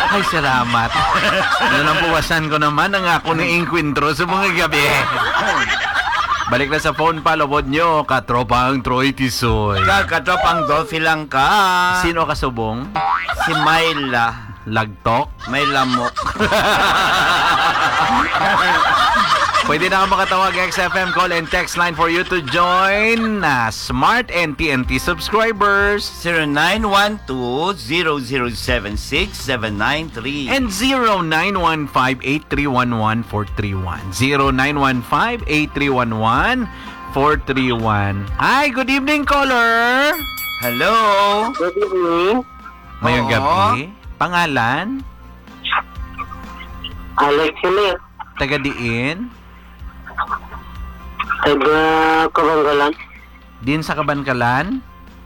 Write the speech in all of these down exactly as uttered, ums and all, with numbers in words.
Ay, salamat. Yun ang puwasan ko naman ang ako ni Inkwentro sa mga gabi. Balik na sa phone pa, lobod nyo, katropang Troy Tisoy. Kakatropang Dolphy lang ka. Sino kasubong? Si Myla. Lagtok? May lamok. Pwede na ka makatawag X F M call and text line for you to join na Smart and T N T subscribers. zero nine one two, zero zero seven six, seven nine three. And zero nine one five, eight three one one, four three one. zero nine one five, eight three one one, four three one. Hi, good evening, caller. Hello. Good evening. Ngayong Oo. gabi. Pangalan? Alex ulit. Taga diin? Taga Kabanggalan. Din sa Kabankalan?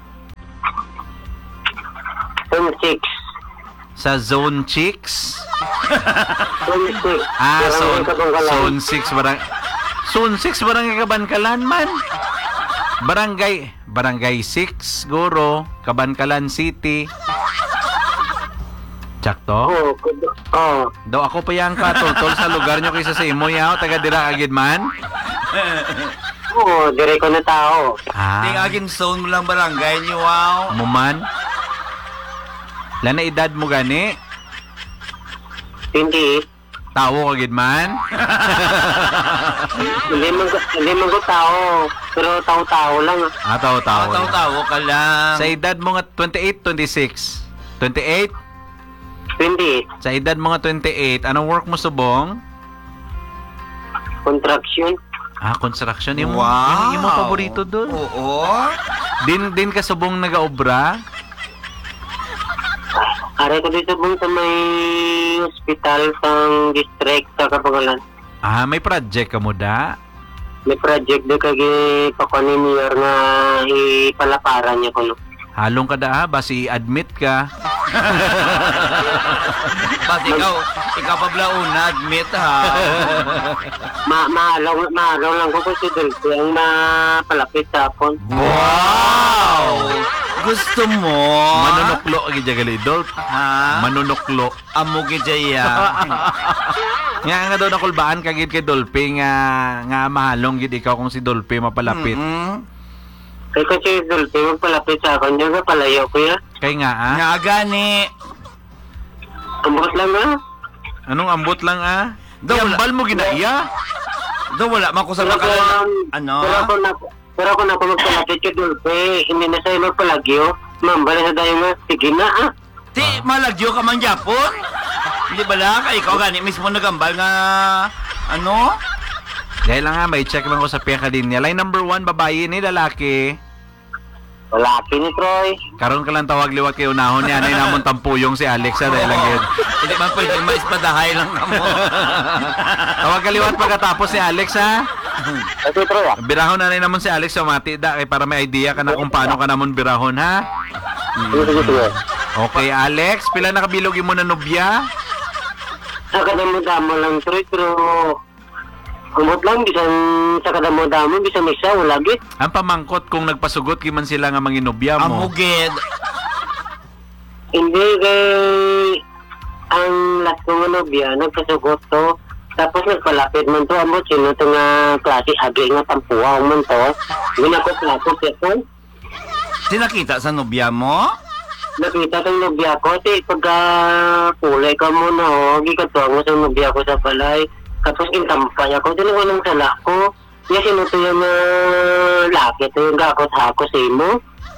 Zone six. Sa Zone Chicks? Zone six. Ah, Barangay Zone, Kabanggalan. Zone six. Barang, Zone six, Barangay Kabankalan man. Barangay, Barangay six, Guro, Kabankalan City. Tsakto? Oo. kub- Oo. Daw ako pa yang katultol sa lugar nyo kaysa sa imo yaw, taga dira agid man. Oo, dire ko na tao. Ting Ah, aging zone mo lang barangay niyo, wow. mo man. Lana edad mo gani? twenty-eight. Tawo agid man. Hindi man ko- hindi man ko tao. Pero tao-tao lang. ah. Ah, tawo tawo. Taw-taw ka lang. Sa edad mo nga twenty-eight, twenty-six. twenty-eight? twenty-eight. Sa edad mo nga twenty-eight, anong work mo subong? Contraction. Ah, construction. Imo, Wow. imo paborito doon. Oo. Din din ka subong nagaobra? Aray ko dito bang sa may hospital sang district sa Kabanggalan. Ah, may project ka mo da? May project doon kagi pakunin niya nga ipalaparan niya ko no. Halong ka da, ah, basi admit ka. Bas ikaw, ikaw pa blauna, admit ha. Ma maalaw maalaw lang ko kung si Dulce ang mapalapit sa akon. Wow! Gusto mo? Manunuklo agad yung galidol. Ha? Manunuklo. Amo gidya. Nga nga daw nakulbaan kagid kay Dolphy nga nga mahalong gid ikaw kung si Dolphy mapalapit. Mm-mm. Kaya ko si Dulce magpalapit sa akon, yung palayo ko ya. Kay nga ah. Nga gani. Ambot lang ah. Anong ambot lang ah? Daw wala- Yambal mo ginaiya. Do wala man ko sa Pero makalan. kung- Ano? Pero ako na pero ako na kung magpalapit kay Dulce, hindi na sa'yo magpalagyo. Mambala sa dayo nga, sige na ah. Ti, malagyo ka man Japon? Hindi ba lang? Ay, ikaw gani mismo nagambal nga ano? Dahil lang nga, may check lang ko sa piyaka din niya. Line number one, babae ni lalaki. Lalaki ni Troy. Karon ka lang tawag liwat kay unahon niya. Anay namon tampuyong si Alexa dahil lang yun. Hindi man pwede maispadahay lang mo. Tawag ka liwat pagkatapos si Alex ha. Ito Troy ah. Birahon na rin namon si Alex sa mati da kay para may idea ka na kung paano ka namon birahon ha. Sige, sige, sige. Okay Alex, pila na kabilog mo na nobya? Sa kadamo-damo lang Troy, pero kumot lang, bisan sa kadamo-damo, bisan isa, wala git. Ang pamangkot kung nagpasugot kiman sila nga manginobya mo. Amugid. Hindi kay ang last ko nga nobya, nagpasugot to. Tapos nagpalapit man to, amo, sino to nga klase, agi nga tampuaw man to. Ginakot-lakot ito. Tinakita sa nobya mo? Nakita tong nobya ko, ti pagka kulay ka muna, oh, gikatuwa mo sa nobya ko sa balay. Tapos intampay ako, tinungan ng sala ko. Kaya sino to yung uh, laki, to yung gakot-hakos eh mo.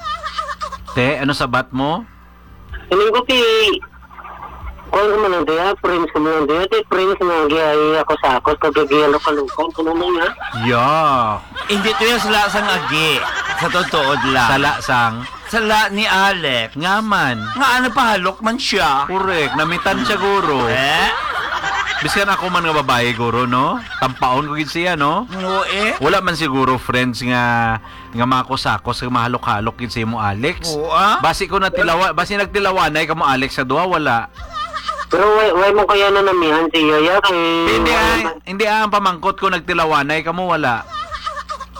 Te, ano sabat mo? Hiling ko ti, kung ko man ang daya, friends ko man ang daya, ti friends nga gaya ako sa akos, kagagayalo kalukan, kung ano nga. Yeah. Hindi to yung sala sang agi. Sa totoo lang. Sala sang Sala ni Alec. ngaman. Nga ano pahalok man siya. Correct, namitan siya guro. Eh? Biskan ako man nga babae guro no. Tampaon ko gid siya no. No eh? Wala man siguro friends nga nga makosakos nga mahalok-halok gid sa imo Alex. Oo ah. Basi ko na tilawa, basi nagtilawanay kamo Alex sa duha wala. Pero way, way mo kaya na namihan si Yaya kay... Hindi ah, hindi ah, ang pamangkot ko nagtilawanay kamo wala.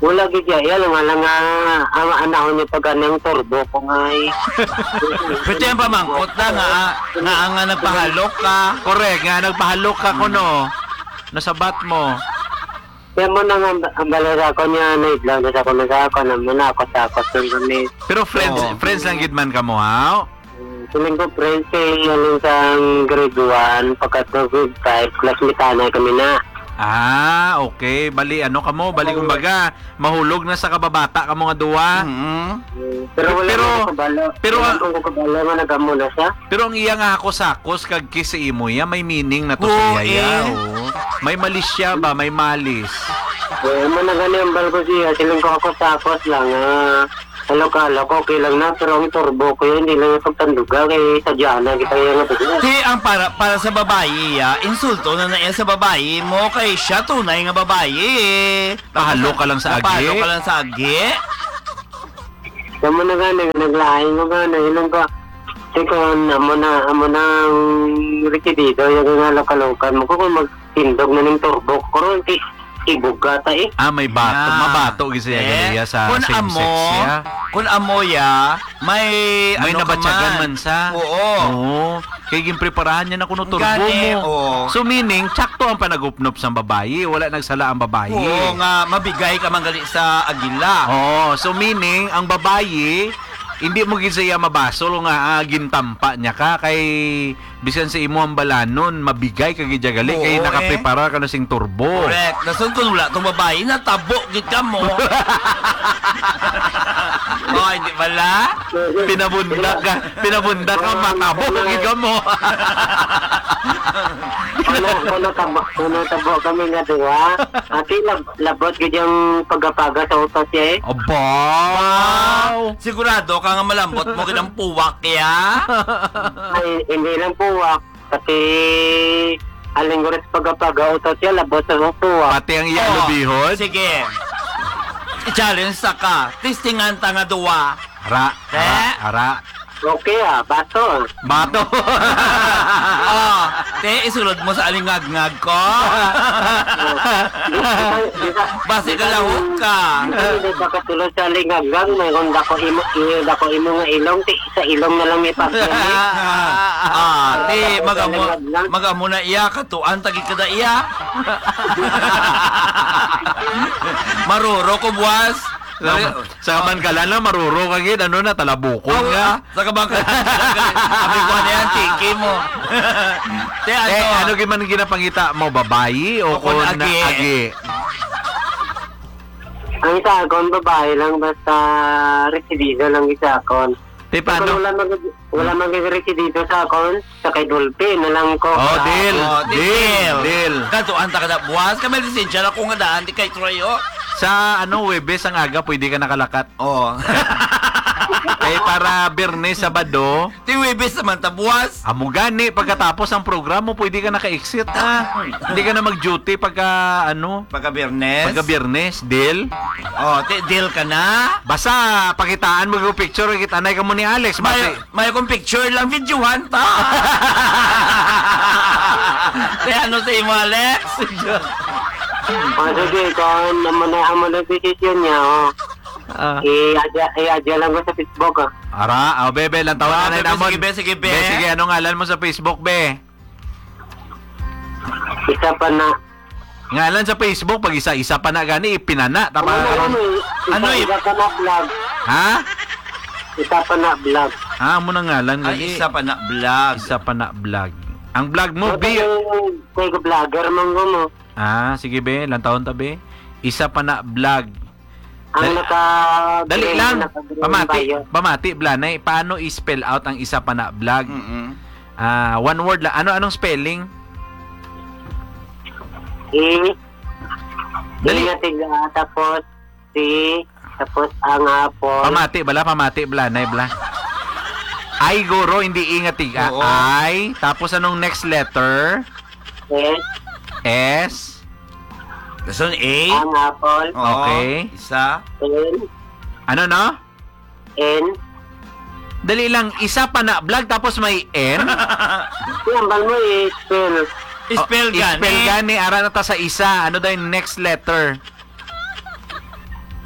Wala gid ya, yan nga lang nga ang anahon niya pag anang turbo ko nga eh. Pwede yung pamangkot na nga, nga ang nga nagpahalok ka. Correct, nga nagpahalok ka ko no. Nasabat mo. Kaya mo na nga ang balera ko niya na idlaw na sa ko na sa ako na muna ako takot ng kami. Pero friends, Oo. friends lang gid man ka mo, ha? Siling ko friends kay ano sa grade one, pagkat grade five, classmate na kami na. Ah, okay. Bali, ano ka mo? Bali, kumbaga, mahulog na sa kababata ka mga duwa. Mm-hmm. Pero wala Pero- pero, ko kabalo. pero- wala ko kabalo nga nagamo na siya. Pero ang iya nga ako sakos kag kiss sa imo ya, may meaning na to Oo, sa iya. eh. oo. May malis siya ba? May malis. Eh, mo na gani ang bal ko siya, siling ko ako takot lang. Ah, halo ka, halo ko, okay lang na, pero ang turbo ko yun, hindi lang yung pagtanduga, kay sadya na kita yung natugla. Di ang para para sa babae, ya, insulto na na iya sa babae mo kay siya tunay nga babae. Pahalo ka lang sa agi. Pahalo ka lang sa agi. Kaya mo na gani, naglaing mo gani, ilang ka. Sige, amo na, amo na ang Ricky dito, yung nga lokalukan mo, kung magtindog na ng turbo ko, kung ti, ibugata eh. Ah, may bato. Ah. Mabato gisi Eh, eh, iya sa kung same amo, sex ya. Kung amo ya, may May ano ka nabatyagan man sa. Oo. Oo. Kaya ginpreparahan niya na kuno turbo Gani, mo. oo. So meaning, tsakto ang panagupnop sa babae. Wala nagsala ang babae. Oo nga, mabigay ka man gali sa agila. Oh, so meaning ang babae hindi mo gid siya mabasol nga ah, gintampa niya ka kay bisan sa imo ang balanon mabigay ka gid gali Oo, kay eh. nakaprepara ka na sing turbo. Correct. Nasun ko nula, itong babae, natabo, git ka mo. Oh, hindi pala? Pinabundak ka, pinabundak ka matabo gid ka mo. Ano, kung natabo, kung natabo kami nga diwa, ati lab, labot ko yung pagapaga sa utos niya eh. Aba! Sigurado ka nga malambot mo kinang puwak ya? Ay, hindi lang puwak, pati aling oras pagapaga utos niya, labot sa puwak. Pati ang yellow bihod. Sige. I-challenge sa ka. Testingan ta nga duwa. Ara, ara, Eh? ara. Okay ah, bato. Bato. Oh, te, isulod mo sa alingag-ngag ko. Basi ka lahok ka. Hindi ba katulad sa lingagang, may kung dako imo, iyo dako imo nga ilong, ti, sa ilong na lang ipapili. Ah, te, magamo, magamo na iya, katuan, tagi ka na iya. Maruro ko, buwas. Sa, sa kabankalan na maruro ka gid ano na talabukon Oh, nga. sa kabang ka. Sabi ko na yan, tiki mo. Te, ano? Eh, ano gid man ginapangita mo, babae o O kung kung na agi? agi? Ang isa akon, babae lang, basta residido lang isa akon. Te, Kung paano? wala mag wala mag-residido sa akon, sa kay Dolphy, na lang ko. Oh, Sa- deal. Oh, Deal, deal. Katuan ta ka na, buwas. Kami lisensya na kung nga daan, di kay Troy, oh. Sa ano, Webes ang aga, pwede ka nakalakat. Oh. Eh, para Bernes, Sabado, Tiwibis naman ta, buwas. amo gani, pagkatapos ang programa, pwede ka naka-exit, ha? Hindi ka na mag-duty pagka, ano, Pagka Biyernes. pagka Biyernes, deal. Oh, te, deal ka na. Basta, pakitaan mo yung picture, kitanay ka mo ni Alex. May, Basta, may akong picture lang, videohan ta. Te, ano sa imo, Alex? Oh, sige, kung naman na ang mga decision niya, oh. ah, I-adya, i-adya lang ko sa Facebook, ah. ara, oh, bebe, lang taon Ah, na bebe, namon. sige, be, sige, be. Sige, ano ngalan mo sa Facebook, be? Isa pa na. Ngalan sa Facebook, pag isa-isa pa na gani, ipinana. Tama, Ano, ano, Ano, ano, eh? isa pa na vlog. ha? Isa pa na vlog. Ha, mo na ngalan Ay, gani. isa pa na vlog. Isa pa na vlog. Ang vlog mo, Ito be. yung kay vlogger mong mo. Ah, sige, be. Lang taon ta, be. Isa pa na vlog. Ang Dali- naka... Dali lang. naka-green Pamati, bio. pamati, Blanay. Paano i-spell out ang isa pa na vlog? Mm-mm. Ah, one word lang. Ano, anong spelling? E. Dali. Dali. Tiga, tapos si, tapos ang apple. Pamati, bala, pamati, Blanay, bla. Ay, guro, hindi ingat tiga. Oo. Ay, tapos anong next letter? S. S. Gusto A? Ang apple. Oo. Okay. Isa. N. Ano, no? N. Dali lang, isa pa na vlog, tapos may N. Siyambal mo i-spell. Spell Oh, gani. Spell gani, ara na ta sa isa. Ano daw yung next letter?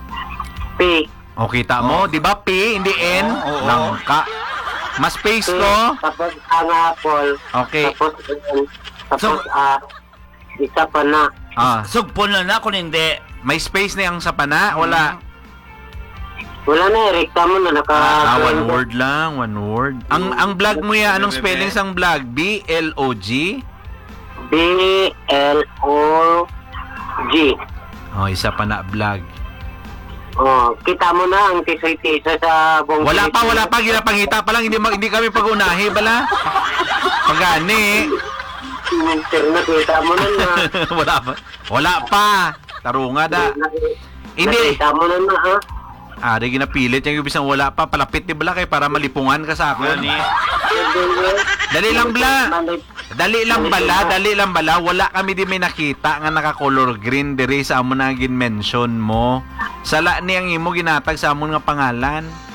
P. O, kita mo, di ba P, hindi N? Oo, oo. Langka. Mas space P. ko. Tapos ang apple. Okay. Tapos, um, tapos, So- ah, isa pa na. Ah, Sugpon na na kung hindi. may space na yung sa pana? Wala. Wala na, rekta mo na, naka... Ah, one word lang, one word. Ang ang vlog mo ya, anong spelling sang vlog? B L O G? B L O G. Oh, isa pa na vlog. Oh, kita mo na ang tisoy-tisoy sa buong Wala pa, Pilipinas. wala pa, ginapangita pa lang, hindi ma- hindi kami pag-unahi, bala. Pagani. Sir, nakita mo na na. Wala pa. Wala pa. Tarunga da. Hindi. Nakita mo na na, ha? Ari ginapilit yung ibisang wala pa, palapit ni bala kay para malipungan ka sa akin. Gani. Dali lang bala. Dali lang bala, dali lang bala. Wala kami di may nakita nga naka-color green diri sa amon na gin-mention mo. Sala ni ang imo ginatag sa amon nga pangalan.